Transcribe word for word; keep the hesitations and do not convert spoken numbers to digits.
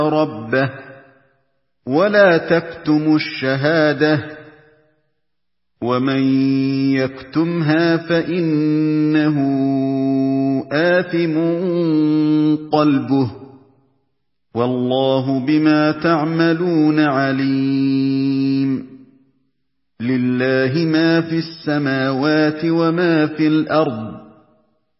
ربه ولا تكتموا الشهادة ومن يكتمها فإنه آثم قلبه والله بما تعملون عليم لله ما في السماوات وما في الأرض